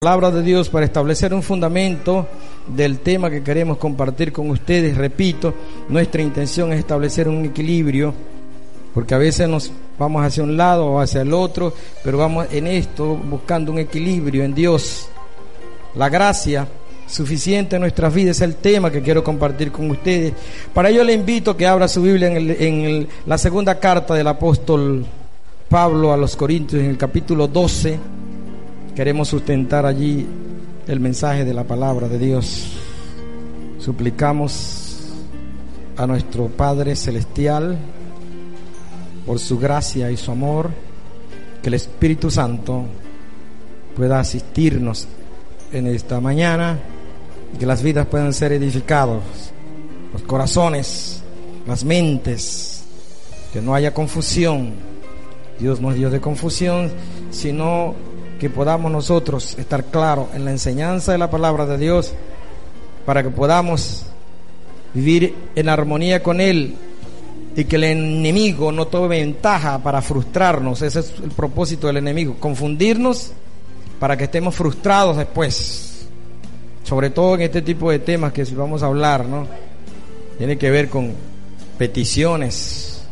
Palabra de Dios para establecer un fundamento del tema que queremos compartir con ustedes. Repito, nuestra intención es establecer un equilibrio, porque a veces nos vamos hacia un lado o hacia el otro, pero vamos en esto buscando un equilibrio en Dios. La gracia suficiente en nuestras vidas es el tema que quiero compartir con ustedes. Para ello le invito a que abra su Biblia en la segunda carta del apóstol Pablo a los Corintios, en el capítulo 12. Queremos sustentar allí el mensaje de la palabra de Dios. Suplicamos a nuestro Padre Celestial, por su gracia y su amor, que el Espíritu Santo pueda asistirnos en esta mañana, y que las vidas puedan ser edificadas, los corazones, las mentes, que no haya confusión. Dios no es Dios de confusión, sino que podamos nosotros estar claros en la enseñanza de la palabra de Dios, para que podamos vivir en armonía con Él y que el enemigo no tome ventaja para frustrarnos. Ese es el propósito del enemigo, confundirnos para que estemos frustrados después, sobre todo en este tipo de temas que vamos a hablar, ¿no? Tiene que ver con peticiones.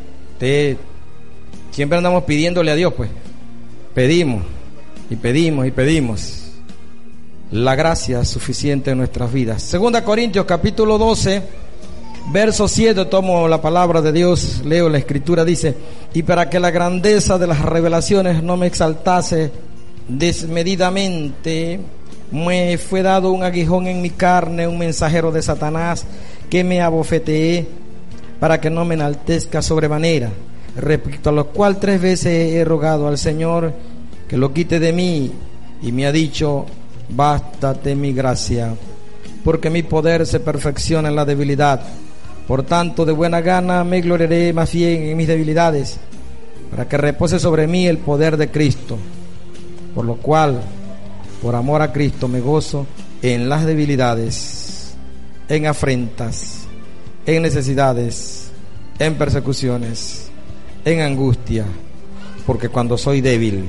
Siempre andamos pidiéndole a Dios, pues pedimos y pedimos y pedimos la gracia suficiente en nuestras vidas. Segunda Corintios capítulo 12 verso 7, tomo la palabra de Dios, leo la escritura, dice: y para que la grandeza de las revelaciones no me exaltase desmedidamente, me fue dado un aguijón en mi carne, un mensajero de Satanás, que me abofeteé para que no me enaltezca sobremanera. Respecto a lo cual 3 veces he rogado al Señor que lo quite de mí, y me ha dicho: bástate mi gracia, porque mi poder se perfecciona en la debilidad. Por tanto, de buena gana me gloriaré más bien en mis debilidades, para que repose sobre mí el poder de Cristo. Por lo cual, por amor a Cristo, me gozo en las debilidades, en afrentas, en necesidades, en persecuciones, en angustia, porque cuando soy débil,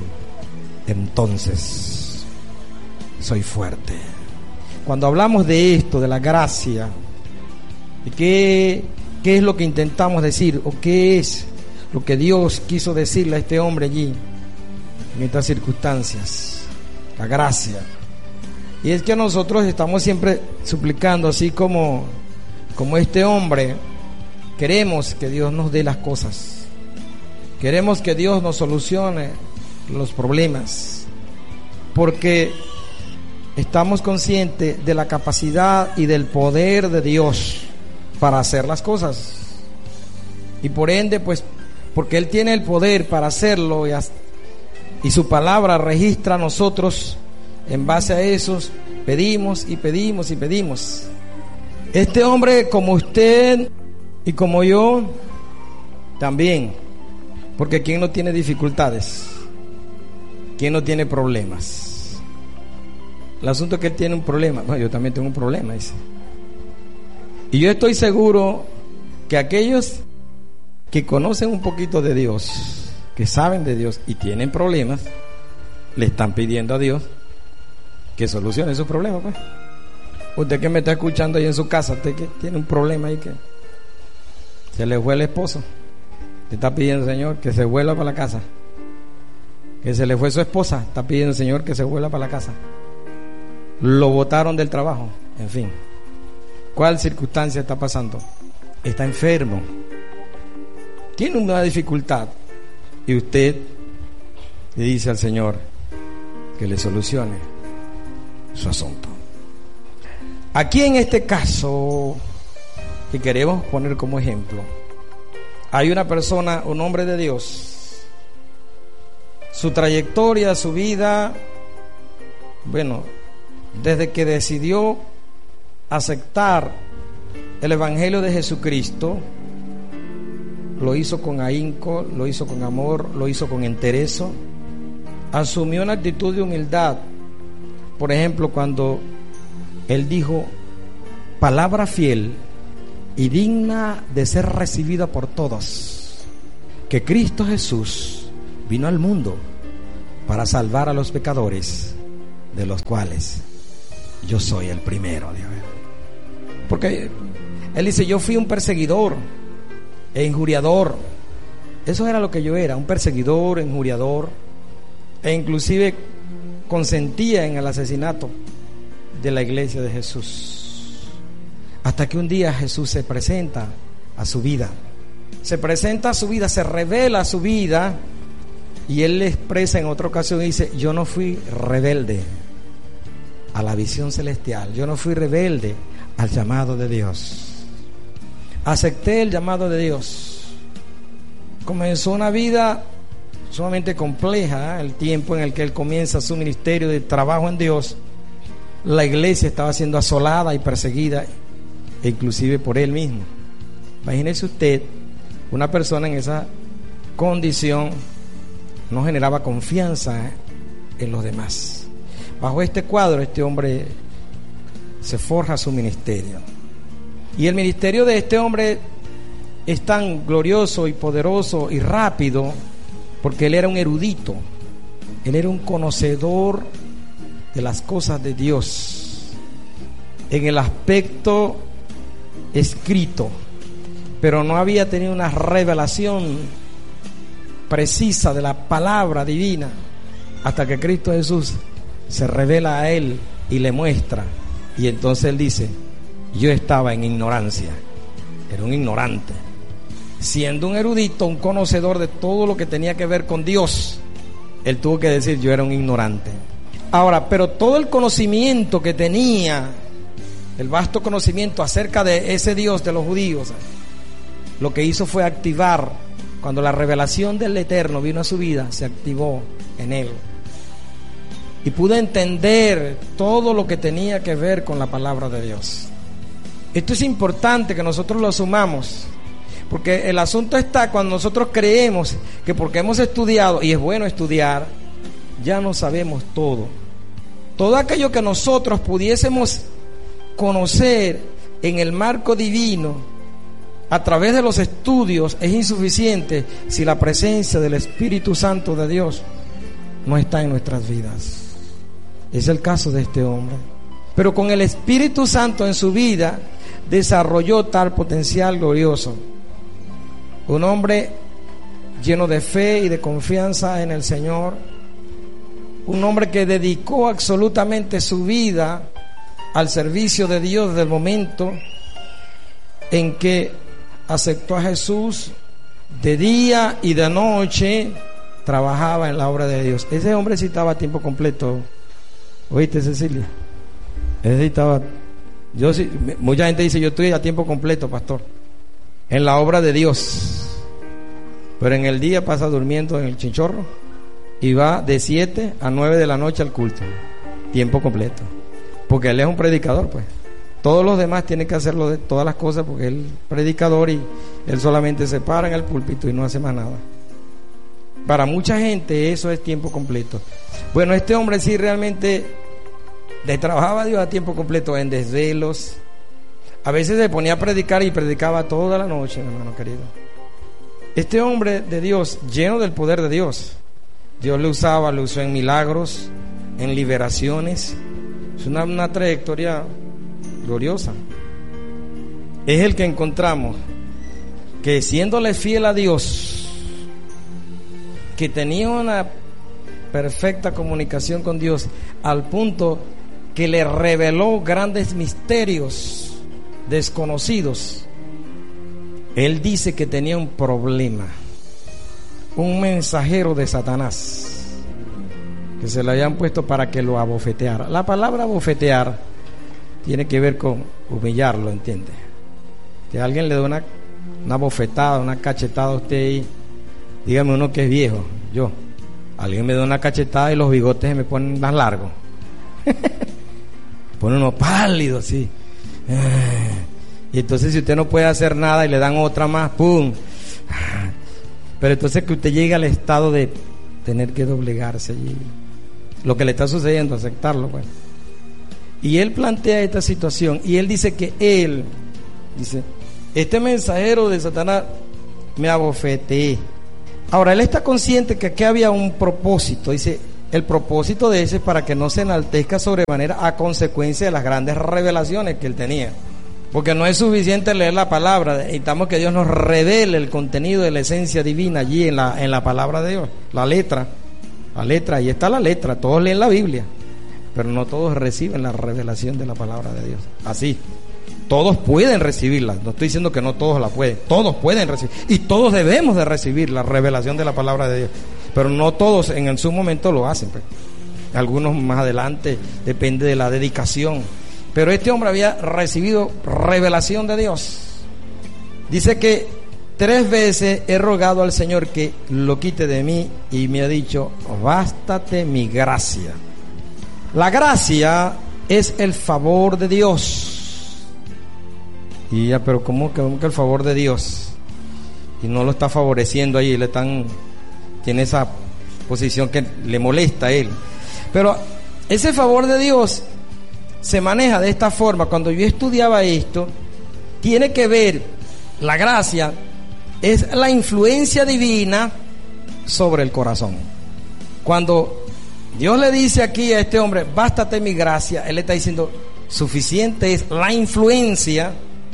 entonces soy fuerte. Cuando hablamos de esto, de la gracia, ¿y qué es lo que intentamos decir? ¿O qué es lo que Dios quiso decirle a este hombre allí en estas circunstancias? La gracia. Y es que nosotros estamos siempre suplicando, así como este hombre, queremos que Dios nos dé las cosas, queremos que Dios nos solucione los problemas, porque estamos conscientes de la capacidad y del poder de Dios para hacer las cosas, y por ende, pues, porque Él tiene el poder para hacerlo, y su palabra registra a nosotros. En base a eso pedimos y pedimos y pedimos. Este hombre, como usted y como yo también, porque ¿quién no tiene dificultades? ¿Quién no tiene problemas? El asunto es que él tiene un problema. Bueno, yo también tengo un problema, dice. Y yo estoy seguro que aquellos que conocen un poquito de Dios, que saben de Dios y tienen problemas, le están pidiendo a Dios que solucione esos problemas, pues. Usted que me está escuchando ahí en su casa, usted que tiene un problema ahí, que se le fue el esposo, te está pidiendo, Señor, que se vuelva para la casa. Que se le fue su esposa, está pidiendo, Señor, que se vuelva para la casa. Lo botaron del trabajo, en fin. ¿Cuál circunstancia está pasando? Está enfermo, tiene una dificultad, y usted le dice al Señor que le solucione su asunto. Aquí en este caso que queremos poner como ejemplo, hay una persona, un hombre de Dios. Su trayectoria, su vida, bueno, desde que decidió aceptar el Evangelio de Jesucristo, lo hizo con ahínco, lo hizo con amor, lo hizo con enterezo, asumió una actitud de humildad. Por ejemplo, cuando él dijo: palabra fiel y digna de ser recibida por todos, que Cristo Jesús vino al mundo para salvar a los pecadores, de los cuales yo soy el primero. Porque él dice, yo fui un perseguidor e injuriador. Eso era lo que yo era, un perseguidor, injuriador, e inclusive consentía en el asesinato de la iglesia de Jesús. Hasta que un día Jesús se presenta a su vida. Se presenta a su vida, se revela a su vida, y él le expresa en otra ocasión y dice, yo no fui rebelde a la visión celestial, yo no fui rebelde al llamado de Dios. Acepté el llamado de Dios. Comenzó una vida sumamente compleja, el tiempo en el que él comienza su ministerio de trabajo en Dios. La iglesia estaba siendo asolada y perseguida, e inclusive por él mismo. Imagínese usted, una persona en esa condición no generaba confianza en los demás. Bajo este cuadro, este hombre se forja su ministerio. Y el ministerio de este hombre es tan glorioso y poderoso y rápido porque él era un erudito, él era un conocedor de las cosas de Dios en el aspecto escrito, pero no había tenido una revelación precisa de la palabra divina hasta que Cristo Jesús se revela a él y le muestra, y entonces él dice, yo estaba en ignorancia, era un ignorante. Siendo un erudito, un conocedor de todo lo que tenía que ver con Dios, él tuvo que decir, yo era un ignorante. Ahora, pero todo el conocimiento que tenía, el vasto conocimiento acerca de ese Dios de los judíos, lo que hizo fue activar, cuando la revelación del Eterno vino a su vida, se activó en él. Y pudo entender todo lo que tenía que ver con la palabra de Dios. Esto es importante que nosotros lo asumamos, porque el asunto está cuando nosotros creemos que porque hemos estudiado, y es bueno estudiar, ya no sabemos todo. Todo aquello que nosotros pudiésemos conocer en el marco divino a través de los estudios es insuficiente si la presencia del Espíritu Santo de Dios no está en nuestras vidas. Es el caso de este hombre. Pero con el Espíritu Santo en su vida desarrolló tal potencial glorioso. Un hombre lleno de fe y de confianza en el Señor. Un hombre que dedicó absolutamente su vida al servicio de Dios desde el momento en que aceptó a Jesús. De día y de noche trabajaba en la obra de Dios. Ese hombre sí estaba a tiempo completo. ¿Oíste, Cecilia? Ese sí estaba. Yo sí, mucha gente dice, yo estoy a tiempo completo, pastor, en la obra de Dios, pero en el día pasa durmiendo en el chinchorro y va de 7 a 9 de la noche al culto, tiempo completo, porque él es un predicador, pues. Todos los demás tienen que hacerlo de todas las cosas porque él es predicador y él solamente se para en el púlpito y no hace más nada. Para mucha gente eso es tiempo completo. Bueno, este hombre sí realmente le trabajaba a Dios a tiempo completo en desvelos. A veces se ponía a predicar y predicaba toda la noche, hermano querido. Este hombre de Dios, lleno del poder de Dios, Dios le usó en milagros, en liberaciones. Es una trayectoria gloriosa. Es el que encontramos que, siéndole fiel a Dios, que tenía una perfecta comunicación con Dios al punto que le reveló grandes misterios desconocidos. Él dice que tenía un problema, un mensajero de Satanás que se le habían puesto para que lo abofeteara. La palabra abofetear tiene que ver con humillarlo, ¿entiende? Que alguien le da una bofetada, una cachetada a usted y dígame uno que es viejo, yo. Alguien me da una cachetada y los bigotes se me ponen más largos. Pone uno pálido así. Y entonces si usted no puede hacer nada y le dan otra más, ¡pum! Pero entonces que usted llegue al estado de tener que doblegarse allí. Lo que le está sucediendo, aceptarlo, pues. Y él plantea esta situación y él dice que este mensajero de Satanás me abofeteé. Ahora, él está consciente que aquí había un propósito. Dice, el propósito de ese es para que no se enaltezca sobremanera a consecuencia de las grandes revelaciones que él tenía. Porque no es suficiente leer la palabra, necesitamos que Dios nos revele el contenido de la esencia divina allí en la palabra de Dios. La letra, ahí está la letra, todos leen la Biblia, pero no todos reciben la revelación de la palabra de Dios. Así, todos pueden recibirla, no estoy diciendo que no todos la pueden, todos pueden recibir, y todos debemos de recibir la revelación de la palabra de Dios, pero no todos en su momento lo hacen, pues. Algunos más adelante, depende de la dedicación. Pero este hombre había recibido revelación de Dios. Dice que 3 veces he rogado al Señor que lo quite de mí y me ha dicho, bástate mi gracia. La gracia es el favor de Dios. Y ya, pero ¿cómo que el favor de Dios? Y no lo está favoreciendo ahí, tiene esa posición que le molesta a él. Pero ese favor de Dios se maneja de esta forma. Cuando yo estudiaba esto, tiene que ver, la gracia es la influencia divina sobre el corazón. Cuando Dios le dice aquí a este hombre, bástate mi gracia, él le está diciendo, suficiente es la influencia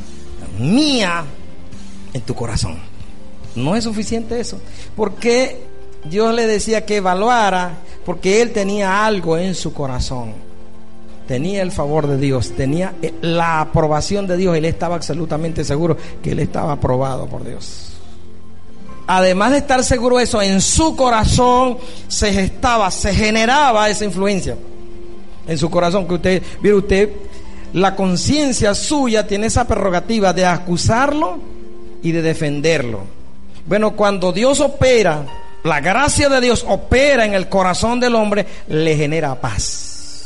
mía en tu corazón. No es suficiente eso. Porque Dios le decía que evaluara, porque él tenía algo en su corazón. Tenía el favor de Dios, tenía la aprobación de Dios. Él estaba absolutamente seguro que él estaba aprobado por Dios. Además de estar seguro de eso, en su corazón se generaba esa influencia. En su corazón, que usted, la conciencia suya tiene esa prerrogativa de acusarlo y de defenderlo. Bueno, cuando Dios opera, la gracia de Dios opera en el corazón del hombre, le genera paz.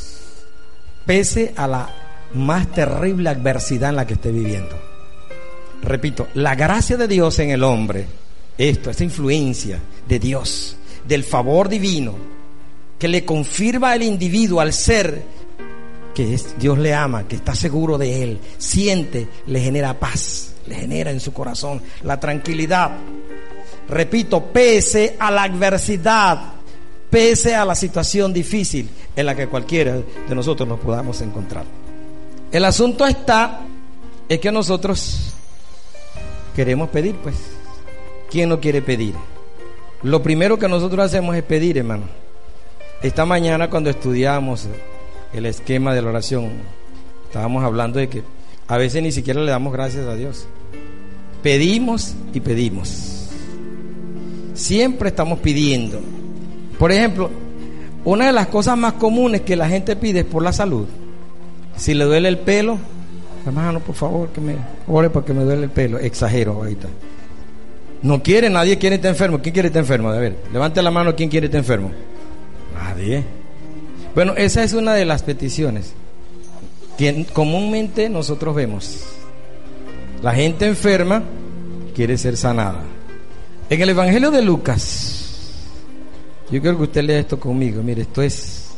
Pese a la más terrible adversidad en la que esté viviendo. Repito, la gracia de Dios en el hombre, esa influencia de Dios, del favor divino, que le confirma al individuo, al ser, que Dios le ama, que está seguro de él, siente, le genera paz, le genera en su corazón la tranquilidad. Repito, pese a la adversidad, pese a la situación difícil en la que cualquiera de nosotros nos podamos encontrar. El asunto es que nosotros queremos pedir, pues. ¿Quién no quiere pedir? Lo primero que nosotros hacemos es pedir, hermano. Esta mañana cuando estudiamos el esquema de la oración, estábamos hablando de que a veces ni siquiera le damos gracias a Dios. Pedimos y pedimos. Siempre estamos pidiendo. Por ejemplo, una de las cosas más comunes que la gente pide es por la salud. Si le duele el pelo, hermano, por favor, que me ore porque me duele el pelo. Exagero ahorita. Nadie quiere estar enfermo. ¿Quién quiere estar enfermo? A ver, levante la mano, ¿quién quiere estar enfermo? Nadie. Bueno, esa es una de las peticiones que comúnmente nosotros vemos. La gente enferma quiere ser sanada. En el Evangelio de Lucas, yo quiero que usted lea esto conmigo. Mire, esto es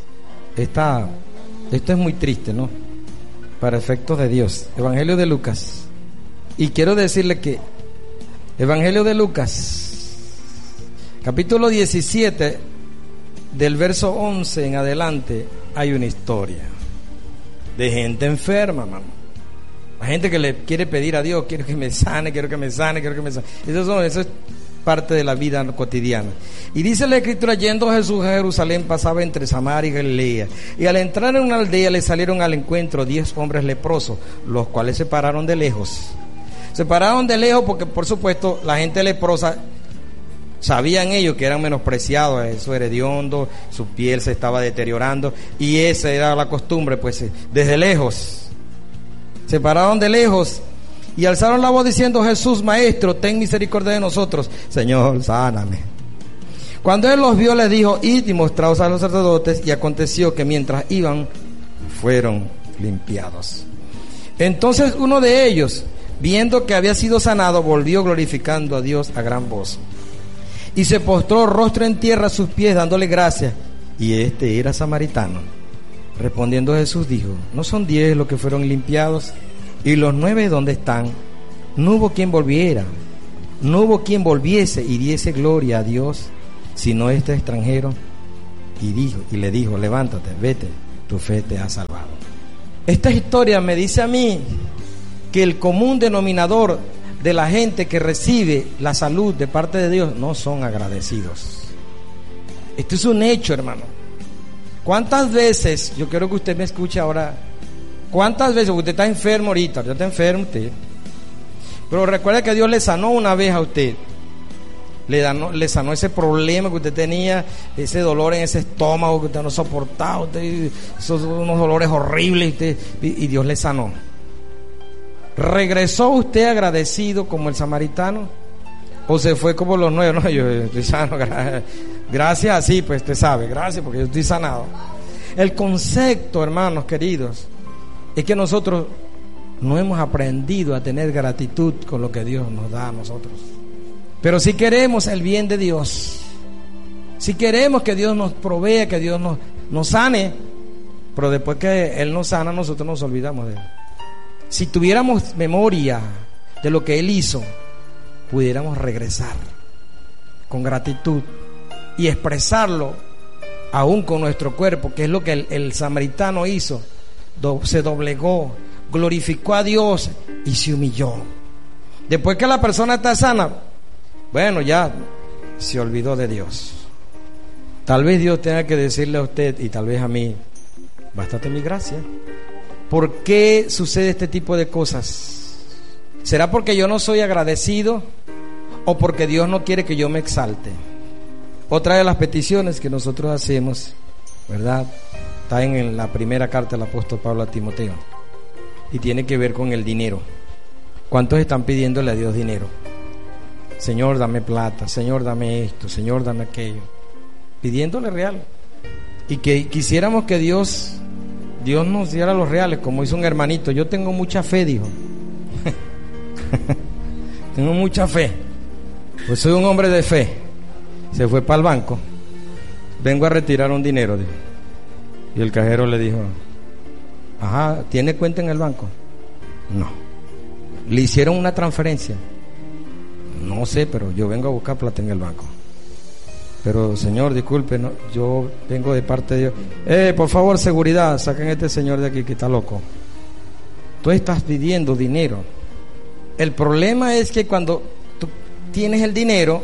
muy triste, ¿no? Para efectos de Dios. Evangelio de Lucas. Y quiero decirle que Evangelio de Lucas, capítulo 17, del verso 11 en adelante, hay una historia de gente enferma, mano. La gente que le quiere pedir a Dios, quiero que me sane, quiero que me sane. Eso es parte de la vida cotidiana. Y dice la Escritura, yendo Jesús a Jerusalén, pasaba entre Samaria y Galilea, y al entrar en una aldea le salieron al encuentro 10 hombres leprosos, los cuales se pararon de lejos. Se pararon de lejos porque, por supuesto, la gente leprosa, sabían ellos que eran menospreciados, eso era hediondo, su piel se estaba deteriorando, y esa era la costumbre, pues desde lejos. Se pararon de lejos y alzaron la voz diciendo: Jesús, Maestro, ten misericordia de nosotros. Señor, sáname. Cuando él los vio, les dijo: id y mostraos a los sacerdotes. Y aconteció que mientras iban, fueron limpiados. Entonces uno de ellos, viendo que había sido sanado, volvió glorificando a Dios a gran voz, y se postró rostro en tierra a sus pies, dándole gracias. Y este era samaritano. Respondiendo Jesús dijo: ¿no son 10 los que fueron limpiados? ¿Y los 9 dónde están? No hubo quien volviese y diese gloria a Dios, sino este extranjero. y le dijo, levántate, vete, tu fe te ha salvado. Esta historia me dice a mí que el común denominador de la gente que recibe la salud de parte de Dios no son agradecidos. Esto es un hecho, hermano. ¿Cuántas veces, yo quiero que usted me escuche ahora, cuántas veces usted está enfermo ahorita, ya está enfermo usted, pero recuerde que Dios le sanó una vez a usted, le sanó ese problema que usted tenía, ese dolor en ese estómago que usted no soportaba, esos unos dolores horribles, y Dios le sanó. ¿Regresó usted agradecido como el samaritano? ¿O se fue como los nuevos? No, yo estoy sano, gracias, así pues usted sabe, gracias porque yo estoy sanado. El concepto, hermanos queridos, es que nosotros no hemos aprendido a tener gratitud con lo que Dios nos da a nosotros. Pero si queremos el bien de Dios, si queremos que Dios nos provea, que Dios nos sane, pero después que Él nos sana, nosotros nos olvidamos de Él. Si tuviéramos memoria de lo que Él hizo, pudiéramos regresar con gratitud y expresarlo aún con nuestro cuerpo, que es lo que el samaritano hizo. Se doblegó, glorificó a Dios y se humilló. Después que la persona está sana, bueno, ya se olvidó de Dios. Tal vez Dios tenga que decirle a usted y tal vez a mí, bástate mi gracia. ¿Por qué sucede este tipo de cosas? ¿Será porque yo no soy agradecido o porque Dios no quiere que yo me exalte? Otra de las peticiones que nosotros hacemos, ¿verdad?, está en la primera carta del apóstol Pablo a Timoteo y tiene que ver con el dinero. ¿Cuántos están pidiéndole a Dios dinero? Señor, dame plata, Señor, dame esto, Señor, dame aquello, pidiéndole real. Y que quisiéramos que Dios nos diera los reales, como hizo un hermanito. Yo tengo mucha fe, dijo. Tengo mucha fe, pues soy un hombre de fe. Se fue para el banco, vengo a retirar un dinero, dijo. Y el cajero le dijo, ajá, ¿tiene cuenta en el banco? No. ¿Le hicieron una transferencia? No sé, pero yo vengo a buscar plata en el banco. Pero señor, disculpe, no, yo vengo de parte de Dios. Por favor, seguridad, saquen a este señor de aquí que está loco. Tú estás pidiendo dinero. El problema es que cuando tú tienes el dinero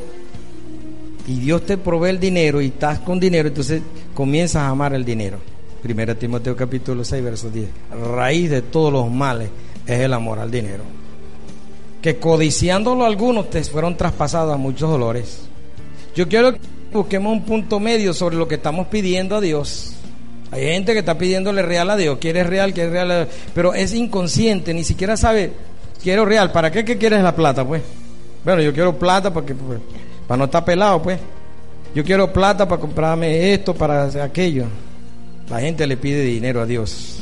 y Dios te provee el dinero y estás con dinero, entonces comienzas a amar el dinero. 1 Timoteo capítulo 6, verso 10. Raíz de todos los males es el amor al dinero, que codiciándolo algunos te fueron traspasados a muchos dolores. Yo quiero que busquemos un punto medio sobre lo que estamos pidiendo a Dios. Hay gente que está pidiéndole real a Dios, quiere real, pero es inconsciente, ni siquiera sabe, quiero real. ¿Para qué quieres la plata, pues? Bueno, yo quiero plata porque para no estar pelado, pues. Yo quiero plata para comprarme esto, para hacer aquello. La gente le pide dinero a Dios.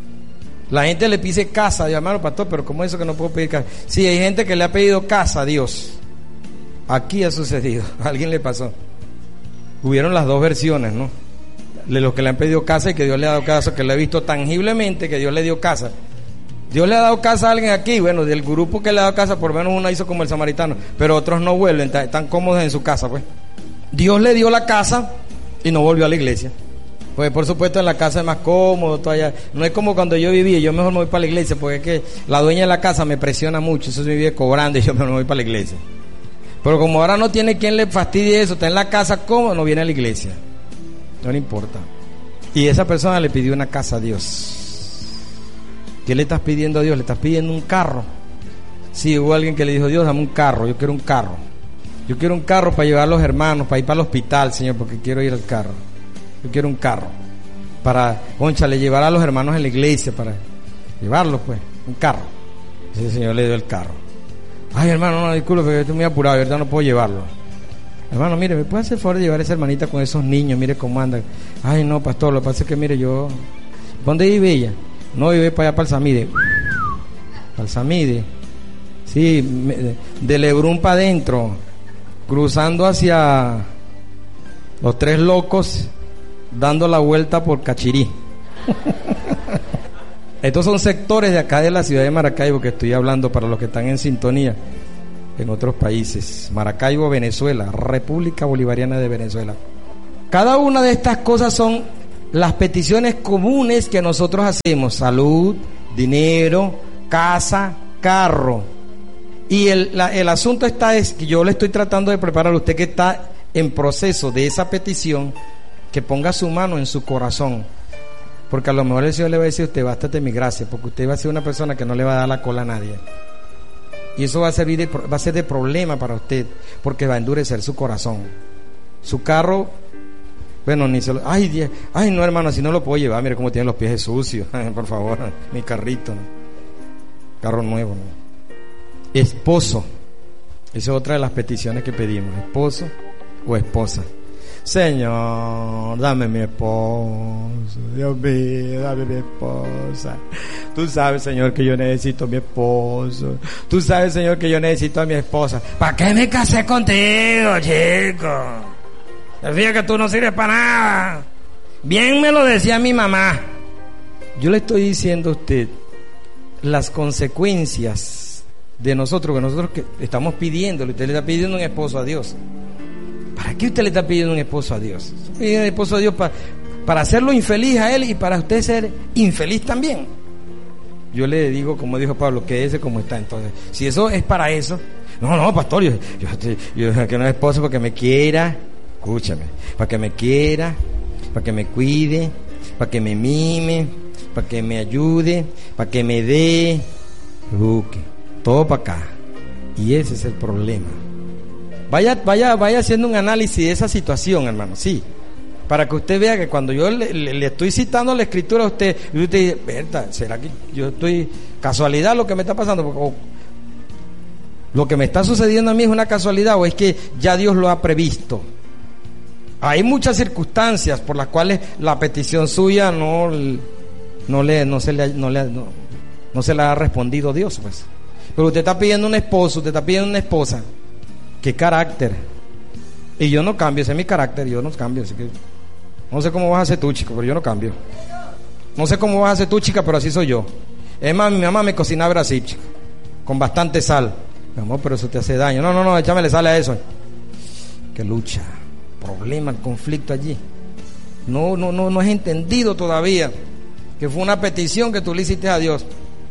La gente le pide casa, Dios, hermano pastor, pero ¿cómo es eso que no puedo pedir casa? Sí, hay gente que le ha pedido casa a Dios. Aquí ha sucedido, a alguien le pasó. Hubieron las dos versiones, ¿no? De los que le han pedido casa y que Dios le ha dado casa, que lo he visto tangiblemente que Dios le dio casa. Dios le ha dado casa a alguien aquí, bueno, del grupo que le ha dado casa, por lo menos uno hizo como el samaritano, pero otros no vuelven, están cómodos en su casa, pues. Dios le dio la casa y no volvió a la iglesia. Pues por supuesto en la casa es más cómodo, todavía. No es como cuando yo vivía, yo mejor me voy para la iglesia, porque es que la dueña de la casa me presiona mucho, eso me vive cobrando y yo mejor me voy para la iglesia. Pero como ahora no tiene quien le fastidie eso, está en la casa cómodo, no viene a la iglesia. No le importa. Y esa persona le pidió una casa a Dios. ¿Qué le estás pidiendo a Dios? Le estás pidiendo un carro. Sí, hubo alguien que le dijo, Dios, dame un carro, yo quiero un carro. Yo quiero un carro para llevar a los hermanos, para ir para el hospital, Señor, porque quiero ir al carro. Yo quiero un carro para, cónchale, llevar a los hermanos en la iglesia, para llevarlos, pues, un carro. Ese señor le dio el carro. Ay, hermano, no, disculpe, porque estoy muy apurado, verdad no puedo llevarlo. Hermano, mire, ¿me puede hacer el favor de llevar a esa hermanita con esos niños? Mire cómo anda. Ay, no, pastor, lo que pasa es que, mire, yo... ¿Dónde vive ella? No, vive para allá, para el Samide. Para el Samide. Sí, de Lebrún para adentro, cruzando hacia Los Tres Locos, dando la vuelta por Cachirí. Estos son sectores de acá de la ciudad de Maracaibo que estoy hablando para los que están en sintonía en otros países. Maracaibo, Venezuela, República Bolivariana de Venezuela. Cada una de estas cosas son las peticiones comunes que nosotros hacemos: salud, dinero, casa, carro. Y el asunto es que yo le estoy tratando de preparar a usted que está en proceso de esa petición, que ponga su mano en su corazón, porque a lo mejor el Señor le va a decir a usted: bástate mi gracia, porque usted va a ser una persona que no le va a dar la cola a nadie, y eso va a ser de problema para usted, porque va a endurecer su corazón. Su carro, bueno, ni se lo... Ay, no, hermano, si no lo puedo llevar, mire cómo tiene los pies sucios. Por favor, mi carrito, ¿no? Carro nuevo, ¿no? Esposo, esa es otra de las peticiones que pedimos: esposo o esposa. Señor, dame mi esposo. Dios mío, dame mi esposa. Tú sabes, Señor, que yo necesito a mi esposo. Tú sabes, Señor, que yo necesito a mi esposa. ¿Para qué me casé contigo, chico? Decía que tú no sirves para nada. Bien me lo decía mi mamá. Yo le estoy diciendo a usted las consecuencias de nosotros que estamos pidiéndole. Usted le está pidiendo un esposo a Dios. ¿Para qué usted le está pidiendo un esposo a Dios? Está pidiendo un esposo a Dios para hacerlo infeliz a él y para usted ser infeliz también. Yo le digo, como dijo Pablo, quédese como está. Entonces, si eso es para eso, no, pastor, yo que no es esposo para que me quiera, escúchame, para que me quiera, para que me cuide, para que me mime, para que me ayude, para que me dé, todo para acá. Y ese es el problema. Vaya haciendo un análisis de esa situación, hermano, sí, para que usted vea que cuando yo le estoy citando la escritura a usted, y usted dice: ¿verdad? ¿Será que yo estoy casualidad lo que me está pasando? O lo que me está sucediendo a mí es una casualidad, o es que ya Dios lo ha previsto. Hay muchas circunstancias por las cuales la petición suya no se le ha respondido Dios, pues. Pero usted está pidiendo un esposo, usted está pidiendo una esposa. ¿Qué carácter? Y yo no cambio, ese es mi carácter, yo no cambio. Así que no sé cómo vas a hacer tú, chico, pero yo no cambio. No sé cómo vas a hacer tú, chica, pero así soy yo. Es más, mi mamá me cocinaba así, chica, con bastante sal. Mi amor, pero eso te hace daño. No, échamele sal a eso. Qué lucha, problema, el conflicto allí. No has entendido todavía que fue una petición que tú le hiciste a Dios.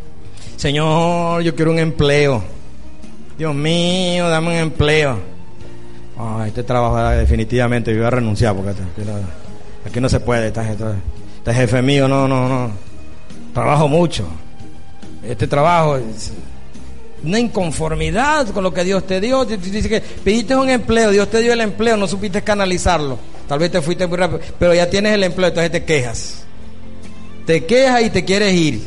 Señor, yo quiero un empleo. Dios mío, dame un empleo. Este trabajo definitivamente yo voy a renunciar, porque aquí no se puede. Este jefe mío, no. Trabajo mucho. Este trabajo es una inconformidad con lo que Dios te dio. Dice que pediste un empleo, Dios te dio el empleo, no supiste canalizarlo. Tal vez te fuiste muy rápido, pero ya tienes el empleo, entonces te quejas. Te quejas y te quieres ir.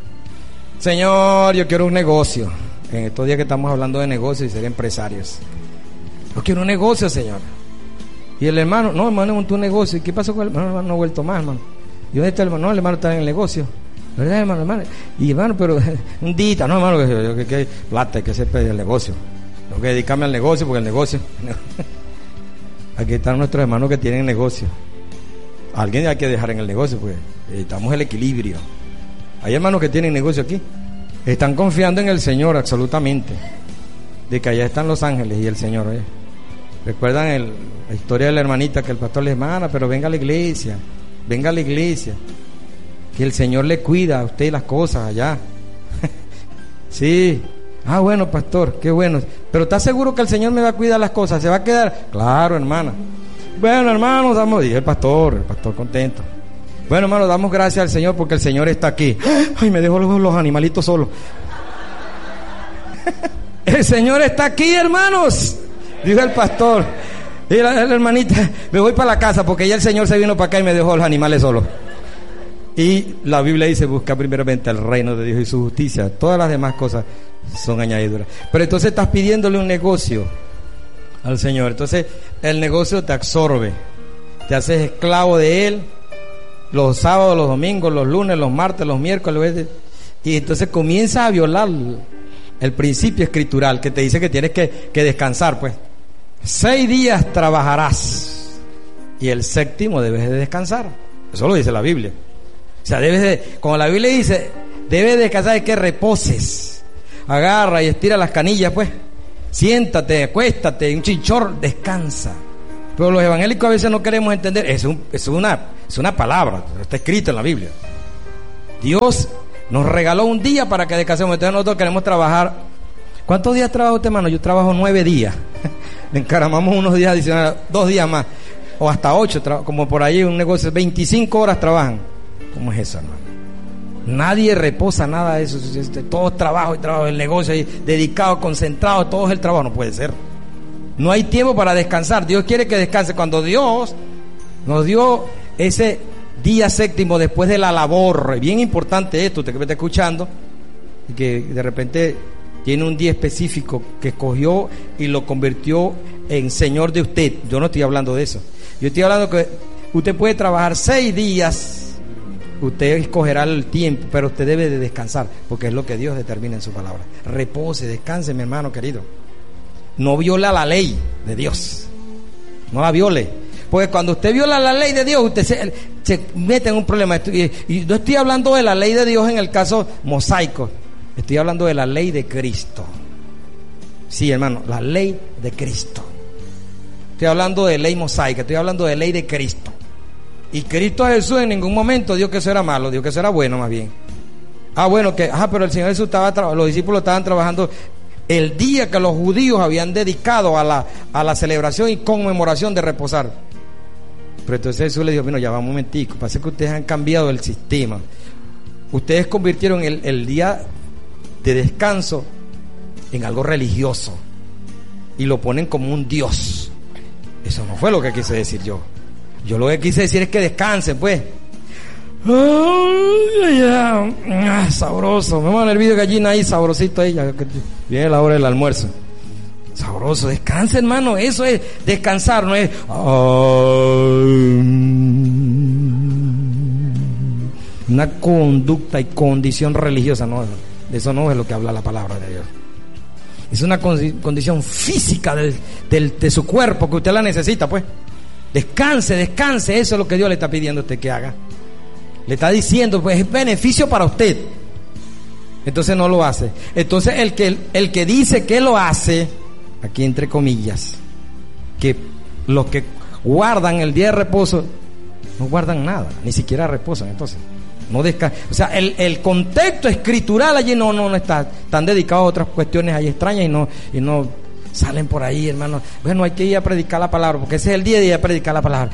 Señor, yo quiero un negocio. En estos días que estamos hablando de negocios y ser empresarios, yo quiero un negocio, Señor. Y el hermano, no, hermano, montó un negocio. ¿Y qué pasó con el hermano? El hermano no ha vuelto más, hermano. ¿Y dónde está el hermano? No, el hermano está en el negocio. ¿Verdad, hermano? Y hermano, pero un día, no, hermano, que plata, hay que hacer el negocio. Tengo que dedicarme al negocio, porque el negocio. Aquí están nuestros hermanos que tienen negocio. Alguien hay que dejar en el negocio, porque necesitamos el equilibrio. Hay hermanos que tienen negocio aquí. Están confiando en el Señor absolutamente, de que allá están los ángeles y el Señor. ¿Recuerdan la historia de la hermanita que el pastor le hermana, pero venga a la iglesia, que el Señor le cuida a usted las cosas allá? Sí. Bueno, pastor, qué bueno. Pero ¿está seguro que el Señor me va a cuidar las cosas? ¿Se va a quedar? Claro, hermana. Bueno, hermanos, dije el pastor contento. Bueno, hermano, damos gracias al Señor porque el Señor está aquí. Ay, me dejó los animalitos solos. El Señor está aquí, hermanos, dijo el pastor. Y la hermanita: me voy para la casa porque ya el Señor se vino para acá y me dejó los animales solos. Y la Biblia dice: busca primeramente el reino de Dios y su justicia. Todas las demás cosas son añadiduras. Pero entonces estás pidiéndole un negocio al Señor. Entonces el negocio te absorbe, te haces esclavo de él. Los sábados, los domingos, los lunes, los martes, los miércoles, y entonces comienza a violar el principio escritural que te dice que tienes que descansar, pues. 6 días trabajarás y el séptimo debes de descansar. Eso lo dice la Biblia. O sea, como la Biblia dice, debes descansar, es que reposes. Agarra y estira las canillas, pues. Siéntate, acuéstate, un chinchorro, descansa. Pero los evangélicos a veces no queremos entender. Es una palabra, está escrita en la Biblia. Dios nos regaló un día para que descansemos. Entonces nosotros queremos trabajar. ¿Cuántos días trabaja usted, hermano? Yo trabajo 9 días. Le encaramamos unos días adicionales, 2 días más, o hasta 8, como por ahí un negocio, 25 horas trabajan. ¿Cómo es eso, hermano? Nadie reposa nada de eso. Todo es trabajo y trabajo, el negocio ahí, dedicado, concentrado, todo es el trabajo. No puede ser. No hay tiempo para descansar. Dios quiere que descanse. Cuando Dios nos dio ese día séptimo después de la labor, bien importante esto, usted que me está escuchando, y que de repente tiene un día específico que escogió y lo convirtió en Señor de usted. Yo no estoy hablando de eso. Yo estoy hablando que usted puede trabajar 6 días, usted escogerá el tiempo, pero usted debe de descansar, porque es lo que Dios determina en su palabra. Repose, descanse, mi hermano querido. No viola la ley de Dios. No la viole. Porque cuando usted viola la ley de Dios, usted se mete en un problema. Y no estoy hablando de la ley de Dios en el caso mosaico. Estoy hablando de la ley de Cristo. Sí, hermano, la ley de Cristo. Estoy hablando de ley mosaica, estoy hablando de ley de Cristo. Y Cristo Jesús en ningún momento dijo que eso era malo, dijo que eso era bueno más bien. Pero el Señor Jesús los discípulos estaban trabajando el día que los judíos habían dedicado a la celebración y conmemoración de reposar. Pero entonces Jesús le dijo, bueno, ya va un momentico, parece que ustedes han cambiado el sistema. Ustedes convirtieron el día de descanso en algo religioso y lo ponen como un Dios. Eso no fue lo que quise decir yo. Yo lo que quise decir es que descansen, pues. Sabroso, me van el video de gallina ahí, sabrosito ahí, ya que viene la hora del almuerzo. Sabroso, descanse, hermano, eso es descansar, no es una conducta y condición religiosa, no, de eso no es lo que habla la palabra de Dios. Es una condición física de su cuerpo que usted la necesita, pues. Descanse, eso es lo que Dios le está pidiendo a usted que haga. Le está diciendo, pues es beneficio para usted. Entonces no lo hace. Entonces el que dice que lo hace, aquí entre comillas, que los que guardan el día de reposo no guardan nada, ni siquiera reposan. Entonces no descansan. O sea, el contexto escritural allí no está tan dedicado a otras cuestiones ahí extrañas y no salen por ahí, hermano. Bueno, hay que ir a predicar la palabra, porque ese es el día de ir a predicar la palabra.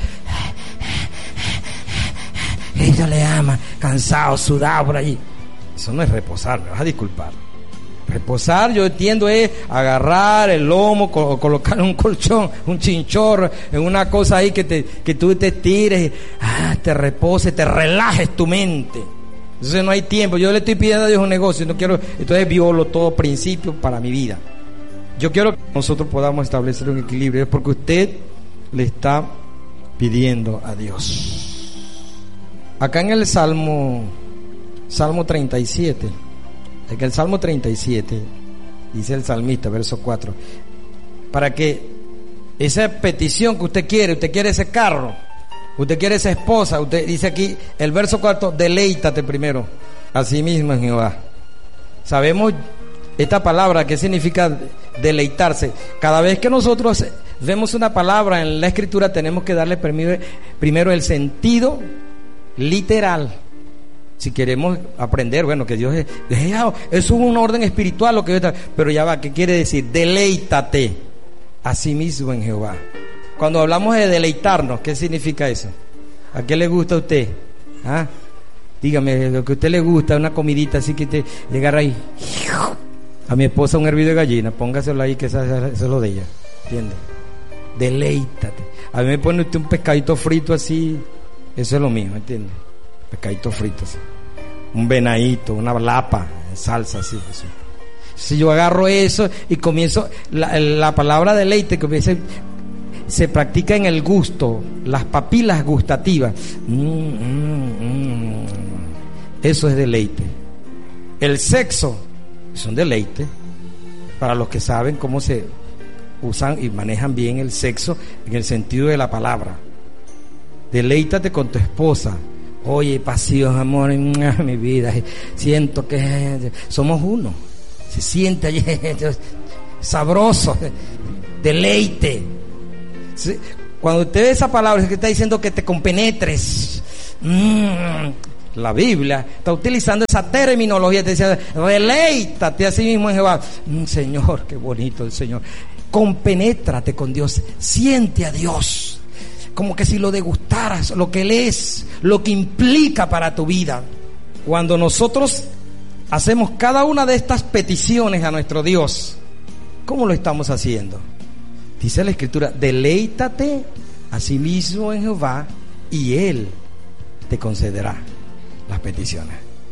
Ella le ama, cansado, sudado por allí. Eso no es reposar, me vas a disculpar. Reposar, yo entiendo, es agarrar el lomo, colocar un colchón, un chinchorro, en una cosa ahí que tú te tires, te reposes, te relajes tu mente. Entonces no hay tiempo. Yo le estoy pidiendo a Dios un negocio, no quiero, entonces violo todo principio para mi vida. Yo quiero que nosotros podamos establecer un equilibrio, es porque usted le está pidiendo a Dios. Acá en el Salmo 37, en el Salmo 37, dice el salmista, verso 4, para que esa petición que usted quiere ese carro, usted quiere esa esposa, usted dice aquí, el verso 4, deleítate primero, así mismo en Jehová. Sabemos esta palabra, ¿qué significa deleitarse? Cada vez que nosotros vemos una palabra en la Escritura, tenemos que darle primero el sentido literal. Si queremos aprender, bueno, que Dios eso es un orden espiritual lo que yo está, pero ya va, ¿qué quiere decir? Deleítate a sí mismo en Jehová. Cuando hablamos de deleitarnos, ¿qué significa eso? ¿A qué le gusta a usted? Dígame, lo que a usted le gusta, una comidita así que te llegara ahí. A mi esposa un hervido de gallina, póngaselo ahí, que eso es lo de ella, ¿entiende? Deleítate. A mí me pone usted un pescadito frito así, eso es lo mío, ¿entiende? Pescadito frito así. Un venadito, una lapa en salsa así. Si yo agarro eso y comienzo, la palabra deleite que se practica en el gusto, las papilas gustativas. Eso es deleite. El sexo es un deleite para los que saben cómo se usan y manejan bien el sexo en el sentido de la palabra. Deleítate con tu esposa. Oye, pasión, amor, mi vida, siento que somos uno. Se siente allí sabroso, deleite. Cuando usted ve esa palabra, es que está diciendo que te compenetres. La Biblia está utilizando esa terminología, te decía, deleítate a sí mismo en Jehová. Señor, qué bonito el Señor. Compenétrate con Dios, siente a Dios, como que si lo degustaras, lo que Él es, lo que implica para tu vida. Cuando nosotros hacemos cada una de estas peticiones a nuestro Dios, ¿cómo lo estamos haciendo? Dice la Escritura, deleítate a sí mismo en Jehová y Él te concederá las peticiones.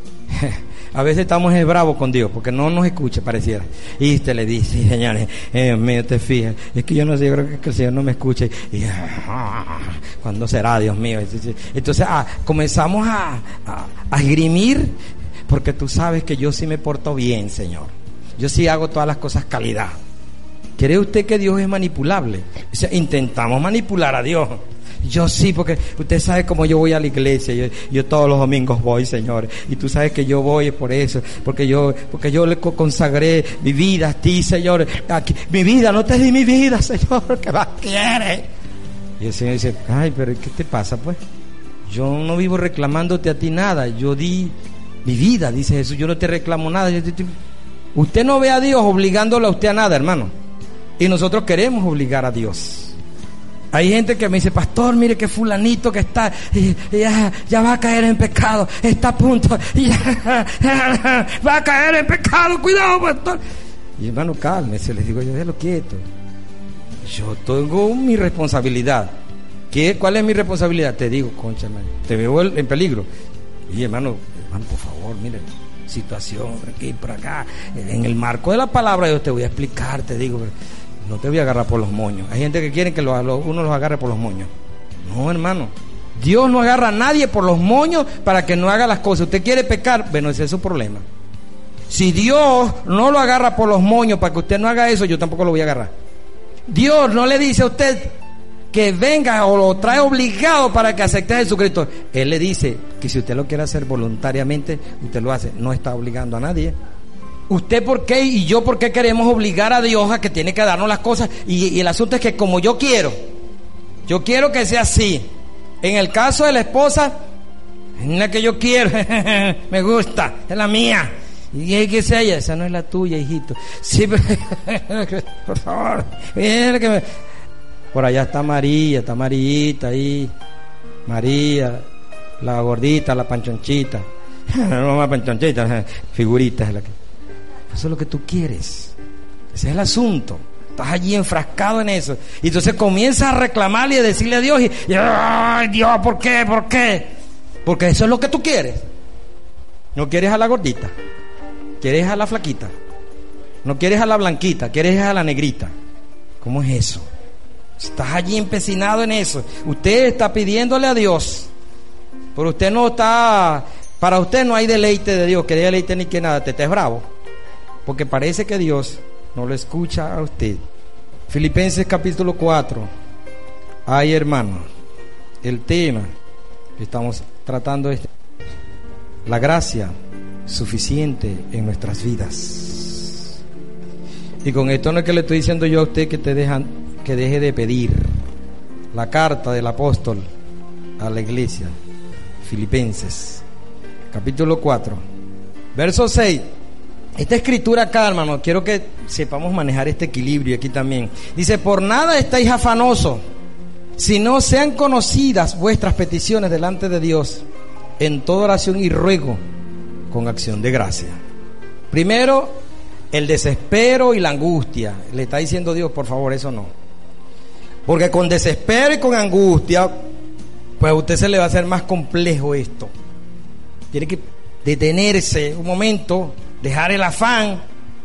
A veces estamos bravos con Dios porque no nos escucha, pareciera. Y usted le dice, señores, mío, te fijas, es que yo no sé, yo creo que el Señor no me escucha. Y ¿cuándo será, Dios mío? Entonces comenzamos a esgrimir, porque tú sabes que yo sí me porto bien, Señor. Yo sí hago todas las cosas calidad. ¿Cree usted que Dios es manipulable? O sea, intentamos manipular a Dios. Yo sí, porque usted sabe cómo yo voy a la iglesia, yo todos los domingos voy, Señor, y tú sabes que yo voy por eso, porque yo le consagré mi vida a ti, Señor. Aquí, mi vida, no te di mi vida, Señor, ¿qué más quieres? Y el Señor dice, ay, pero ¿qué te pasa, pues? Yo no vivo reclamándote a ti nada, yo di mi vida, dice Jesús, yo no te reclamo nada. Usted no ve a Dios obligándolo a usted a nada, hermano, y nosotros queremos obligar a Dios. Hay gente que me dice, pastor, mire que fulanito que está, ya va a caer en pecado, está a punto, va a caer en pecado, cuidado, pastor. Y hermano, cálmese, les digo yo, déjalo quieto. Yo tengo mi responsabilidad. ¿Cuál es mi responsabilidad? Te digo, concha, hermano, te veo en peligro. Y hermano, por favor, mire, situación, por aquí, por acá, en el marco de la palabra yo te voy a explicar, te digo, no te voy a agarrar por los moños. Hay gente que quiere que uno los agarre por los moños. No, hermano. Dios no agarra a nadie por los moños para que no haga las cosas. Usted quiere pecar, bueno, ese es su problema. Si Dios no lo agarra por los moños para que usted no haga eso, yo tampoco lo voy a agarrar. Dios no le dice a usted que venga o lo trae obligado para que acepte a Jesucristo. Él le dice que si usted lo quiere hacer voluntariamente, usted lo hace. No está obligando a nadie. ¿Usted por qué y yo por qué queremos obligar a Dios a que tiene que darnos las cosas? Y el asunto es que como yo quiero que sea así. En el caso de la esposa, es la que yo quiero, me gusta, es la mía. Y hay que sea ella, esa no es la tuya, hijito. Sí, pero, por favor, por allá está Marita ahí. María, la gordita, la panchonchita. No más panchonchita, figurita es la que. Eso es lo que tú quieres. Ese es el asunto. Estás allí enfrascado en eso. Y entonces comienzas a reclamarle y a decirle a Dios ay, Dios, ¿por qué? ¿Por qué? Porque eso es lo que tú quieres. No quieres a la gordita, quieres a la flaquita. No quieres a la blanquita, quieres a la negrita. ¿Cómo es eso? Estás allí empecinado en eso. Usted está pidiéndole a Dios, pero usted no está. Para usted no hay deleite de Dios, que deleite ni que nada. Te estés bravo, porque parece que Dios no lo escucha a usted. Filipenses capítulo 4. Ay, hermano, el tema que estamos tratando es la gracia suficiente en nuestras vidas. Y con esto no es que le estoy diciendo yo a usted que deje de pedir. La carta del apóstol a la iglesia, Filipenses capítulo 4, verso 6. Esta escritura acá, hermano, quiero que sepamos manejar este equilibrio aquí también. Dice, por nada estáis afanosos, sino sean conocidas vuestras peticiones delante de Dios en toda oración y ruego con acción de gracia. Primero, el desespero y la angustia. Le está diciendo Dios, por favor, eso no. Porque con desespero y con angustia, pues a usted se le va a hacer más complejo esto. Tiene que detenerse un momento, dejar el afán.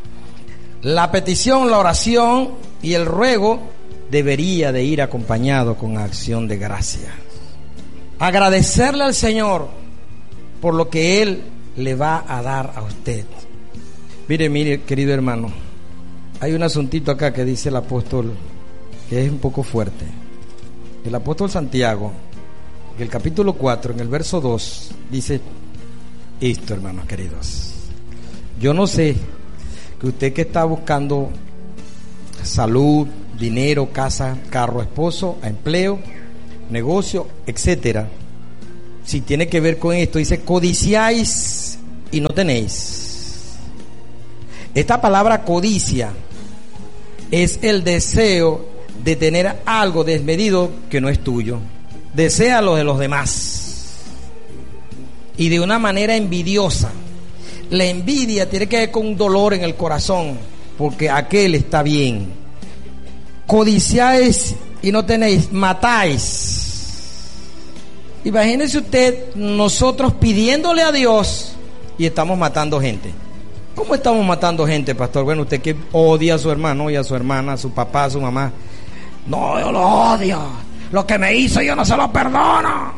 La petición, la oración y el ruego debería de ir acompañado con acción de gracia. Agradecerle al Señor por lo que Él le va a dar a usted. Mire, querido hermano, hay un asuntito acá que dice el apóstol que es un poco fuerte. El apóstol Santiago, en el capítulo 4, en el verso 2, dice esto, hermanos queridos. Yo no sé que usted que está buscando salud, dinero, casa, carro, esposo, empleo, negocio, etcétera. Si tiene que ver con esto, dice: codiciáis y no tenéis. Esta palabra codicia es el deseo de tener algo desmedido que no es tuyo. Desea lo de los demás y de una manera envidiosa. La envidia tiene que ver con un dolor en el corazón porque aquel está bien. Codiciáis y no tenéis, matáis. Imagínese usted, nosotros pidiéndole a Dios y estamos matando gente. ¿Cómo estamos matando gente, pastor? Bueno, usted que odia a su hermano y a su hermana, a su papá, a su mamá. No, yo lo odio. Lo que me hizo yo no se lo perdono.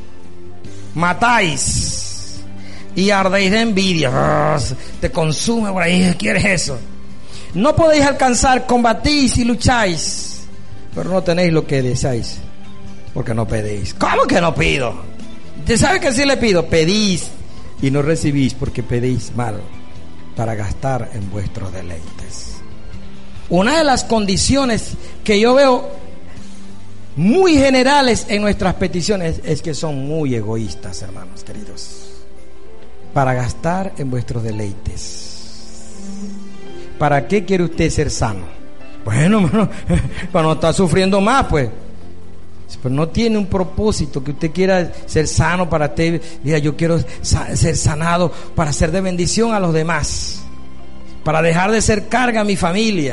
Matáis y ardéis de envidia. Te consume por ahí, ¿quieres eso? No podéis alcanzar, combatís y lucháis, pero no tenéis lo que deseáis, porque no pedís. ¿Cómo que no pido? ¿Usted sabe que sí le pido? Pedís y no recibís, porque pedís mal, para gastar en vuestros deleites. Una de las condiciones que yo veo muy generales en nuestras peticiones es que son muy egoístas, hermanos queridos. Para gastar en vuestros deleites. ¿Para qué quiere usted ser sano? Bueno, para no estar sufriendo más, pues. Pero no tiene un propósito que usted quiera ser sano para usted. Mira, yo quiero ser sanado para ser de bendición a los demás, para dejar de ser carga a mi familia.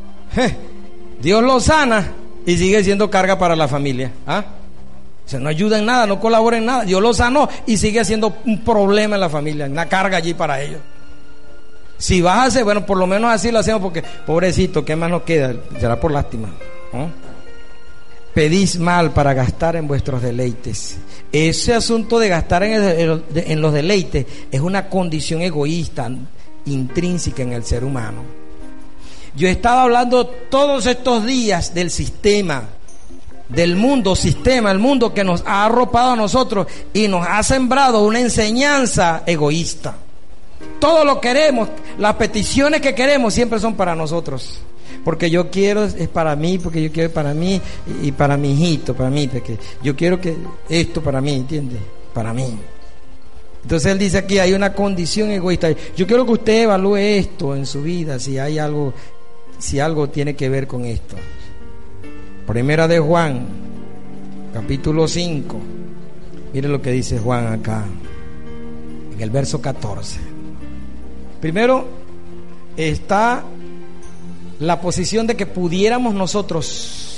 Dios lo sana y sigue siendo carga para la familia. ¿Ah? O sea, no ayuda en nada, no colabora en nada. Dios lo sanó y sigue siendo un problema en la familia, una carga allí para ellos. Si vas a hacer, bueno, por lo menos así lo hacemos porque, pobrecito, ¿qué más nos queda? Será por lástima, ¿no? Pedís mal para gastar en vuestros deleites. Ese asunto de gastar en los deleites es una condición egoísta, intrínseca en el ser humano. Yo he estado hablando todos estos días del sistema, del mundo, el mundo que nos ha arropado a nosotros y nos ha sembrado una enseñanza egoísta. Todo lo queremos, las peticiones que queremos siempre son para nosotros. Porque yo quiero, es para mí, porque yo quiero para mí y para mi hijito, para mí, porque yo quiero que esto para mí, ¿entiende? Para mí. Entonces él dice aquí, hay una condición egoísta. Yo quiero que usted evalúe esto en su vida, si hay algo, si algo tiene que ver con esto. Primera de Juan, capítulo 5. Mire lo que dice Juan acá, en el verso 14. Primero está la posición de que pudiéramos nosotros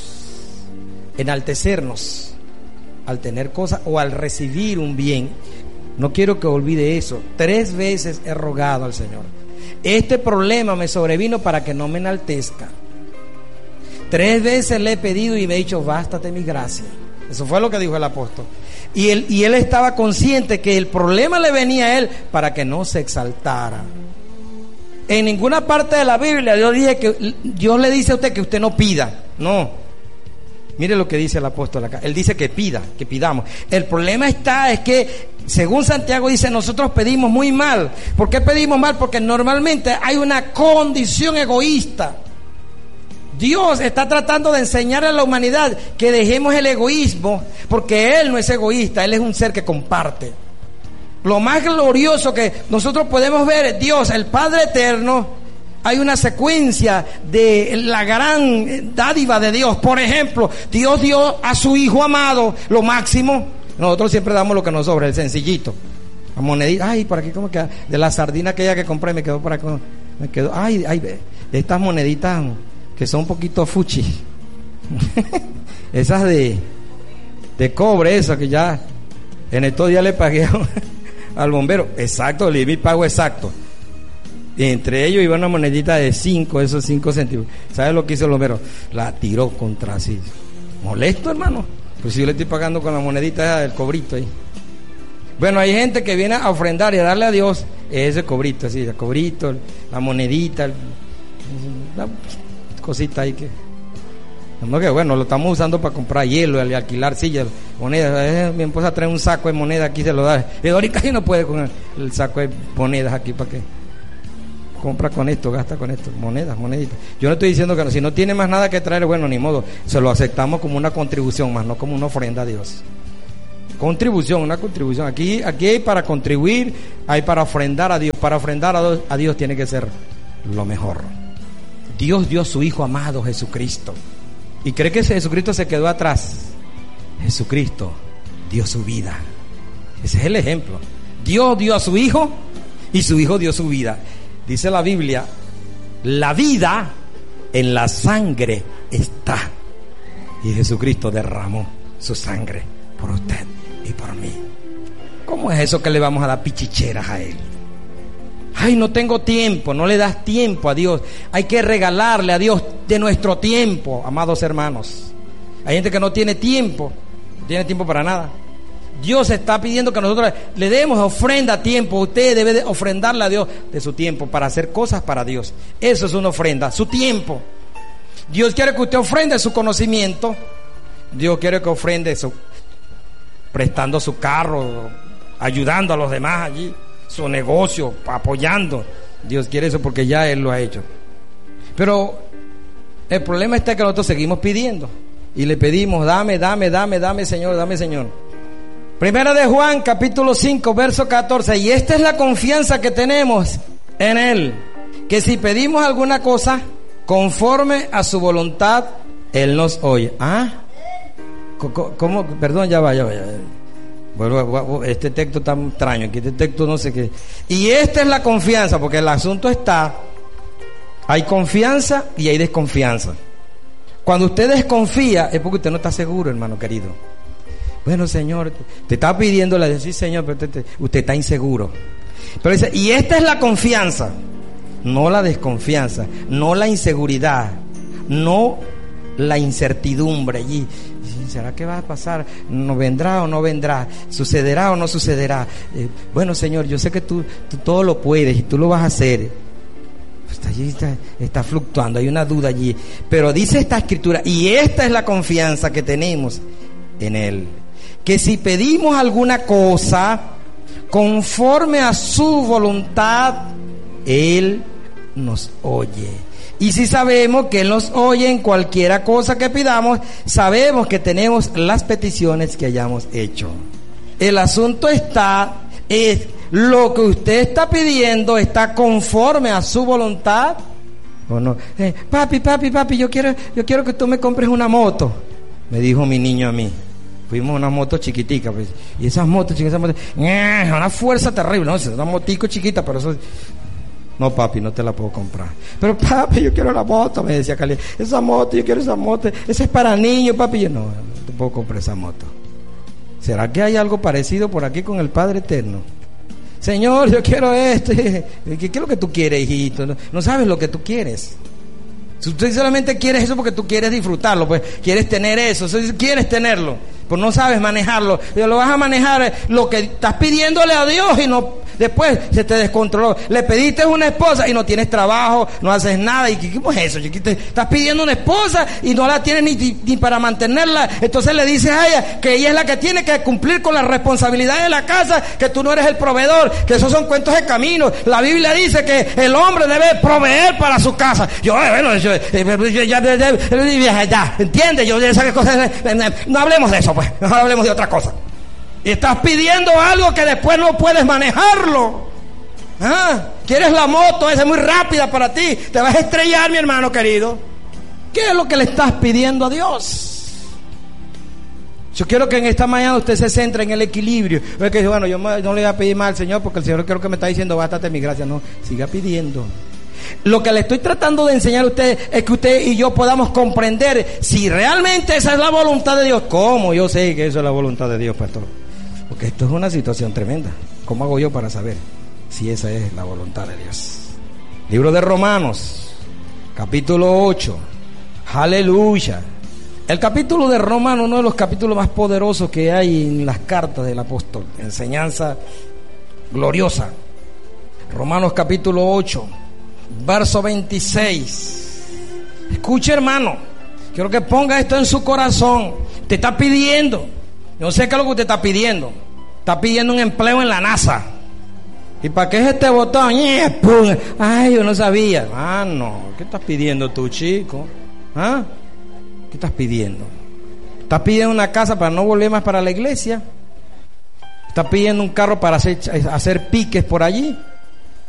enaltecernos al tener cosas o al recibir un bien. No quiero que olvide eso. 3 veces he rogado al Señor. Este problema me sobrevino para que no me enaltezca. 3 veces le he pedido y me he dicho, bástate mi gracia. Eso fue lo que dijo el apóstol. Y él estaba consciente que el problema le venía a él para que no se exaltara. En ninguna parte de la Biblia Dios le dice a usted que usted no pida. No. Mire lo que dice el apóstol acá. Él dice que pidamos. El problema es que, según Santiago dice, nosotros pedimos muy mal. ¿Por qué pedimos mal? Porque normalmente hay una condición egoísta. Dios está tratando de enseñar a la humanidad que dejemos el egoísmo, porque Él no es egoísta, Él es un ser que comparte. Lo más glorioso que nosotros podemos ver es Dios, el Padre Eterno. Hay una secuencia de la gran dádiva de Dios. Por ejemplo, Dios dio a su Hijo amado lo máximo. Nosotros siempre damos lo que nos sobra, el sencillito. La monedita, ay, por aquí como que de la sardina aquella que compré me quedó por acá. Me quedó, ay, de estas moneditas que son un poquito fuchi. Esas de cobre, esas que ya en estos días le pagué al bombero. Exacto, le di mi pago exacto. Y entre ellos iba una monedita de 5, esos 5 centavos. ¿Sabes lo que hizo el bombero? La tiró contra así. Molesto, hermano. Pues si yo le estoy pagando con la monedita del cobrito ahí. Bueno, hay gente que viene a ofrendar y a darle a Dios ese cobrito, así, el cobrito, la monedita, la cosita ahí que. No, que bueno, lo estamos usando para comprar hielo, y alquilar sillas, monedas. Mi esposa trae un saco de monedas aquí, se lo da. Y ahorita casi no puede con el saco de monedas aquí, ¿para qué? compra con esto, gasta con esto, moneditas. Yo no estoy diciendo que no, si no tiene más nada que traer, bueno, ni modo, se lo aceptamos como una contribución, más no como una ofrenda a Dios. Una contribución. Aquí hay para contribuir, hay para ofrendar a Dios. Para ofrendar a Dios tiene que ser lo mejor. Dios dio a su Hijo amado Jesucristo. ¿Y cree que Jesucristo se quedó atrás? Jesucristo dio su vida. Ese es el ejemplo. Dios dio a su Hijo y su Hijo dio su vida. Dice la Biblia, la vida en la sangre está. Y Jesucristo derramó su sangre por usted y por mí. ¿Cómo es eso que le vamos a dar pichicheras a Él? Ay, no tengo tiempo. No le das tiempo a Dios. Hay que regalarle a Dios de nuestro tiempo, amados hermanos. Hay gente que no tiene tiempo para nada. Dios está pidiendo que nosotros le demos ofrenda a tiempo. Usted debe de ofrendarle a Dios de su tiempo para hacer cosas para Dios. Eso es una ofrenda, su tiempo. Dios quiere que usted ofrende su conocimiento. Dios quiere que ofrende prestando su carro, ayudando a los demás allí, su negocio, apoyando. Dios quiere eso porque ya Él lo ha hecho. Pero el problema está que nosotros seguimos pidiendo y le pedimos, dame Señor, dame Señor. Primera de Juan, capítulo 5, verso 14. Y esta es la confianza que tenemos en Él, que si pedimos alguna cosa conforme a su voluntad, Él nos oye. ¿Cómo? Perdón, ya va. Bueno, este texto está extraño, aquí este texto no sé qué. Y esta es la confianza, porque el asunto está, hay confianza y hay desconfianza. Cuando usted desconfía es porque usted no está seguro, hermano querido. Bueno, Señor, te está pidiéndole, sí, Señor, pero usted está inseguro. Pero dice, y esta es la confianza, no la desconfianza, no la inseguridad, no la incertidumbre allí. ¿Será que va a pasar? ¿No vendrá o no vendrá? ¿Sucederá o no sucederá? Bueno, Señor, yo sé que tú todo lo puedes y tú lo vas a hacer. Allí está fluctuando, hay una duda allí. Pero dice esta escritura, y esta es la confianza que tenemos en Él, que si pedimos alguna cosa conforme a su voluntad, Él nos oye. Y si sabemos que Él nos oye en cualquiera cosa que pidamos, sabemos que tenemos las peticiones que hayamos hecho. El asunto es lo que usted está pidiendo, ¿está conforme a su voluntad o no? Papi, yo quiero que tú me compres una moto, me dijo mi niño a mí. Fuimos a una moto chiquitica, pues, y esas motos chicas, una fuerza terrible, no, es una motico chiquita, pero eso... No, papi, no te la puedo comprar. Pero papi, yo quiero la moto, me decía Cali. Esa moto, yo quiero esa moto. Esa es para niños, papi. Yo no te puedo comprar esa moto. ¿Será que hay algo parecido por aquí con el Padre Eterno? Señor, yo quiero esto. ¿Qué es lo que tú quieres, hijito? No sabes lo que tú quieres. Si usted solamente quieres eso porque tú quieres disfrutarlo, pues quieres tener eso, quieres tenerlo, pues no sabes manejarlo. Pero lo vas a manejar lo que estás pidiéndole a Dios y no... Después se te descontroló. Le pediste una esposa y no tienes trabajo, no haces nada. ¿Y qué es eso? Estás pidiendo una esposa y no la tienes ni para mantenerla. Entonces le dices a ella que ella es la que tiene que cumplir con las responsabilidades de la casa, que tú no eres el proveedor, que esos son cuentos de camino. La Biblia dice que el hombre debe proveer para su casa. Ya, ¿entiendes? Yo esas cosas, no hablemos de eso, pues. No hablemos de otra cosa. Y estás pidiendo algo que después no puedes manejarlo. ¿Quieres la moto? Esa es muy rápida para ti. Te vas a estrellar, mi hermano querido. ¿Qué es lo que le estás pidiendo a Dios? Yo quiero que en esta mañana usted se centre en el equilibrio. No es que, bueno, yo no le voy a pedir más al Señor porque el Señor creo que me está diciendo, bástate mi gracia. No, siga pidiendo. Lo que le estoy tratando de enseñar a usted es que usted y yo podamos comprender si realmente esa es la voluntad de Dios. ¿Cómo yo sé que eso es la voluntad de Dios, pastor? Porque esto es una situación tremenda. ¿Cómo hago yo para saber si esa es la voluntad de Dios? Libro de Romanos, capítulo 8. Aleluya. El capítulo de Romanos, uno de los capítulos más poderosos que hay en las cartas del apóstol. Enseñanza gloriosa. Romanos capítulo 8, verso 26. Escuche, hermano, quiero que ponga esto en su corazón. Te está pidiendo, yo sé qué es lo que usted está pidiendo. Está pidiendo un empleo en la NASA. ¿Y para qué es este botón? ¡Pum! Ay, yo no sabía. Ah, no. ¿Qué estás pidiendo tú, chico? ¿Ah? ¿Qué estás pidiendo? ¿Estás pidiendo una casa para no volver más para la iglesia? ¿Estás pidiendo un carro para hacer piques por allí?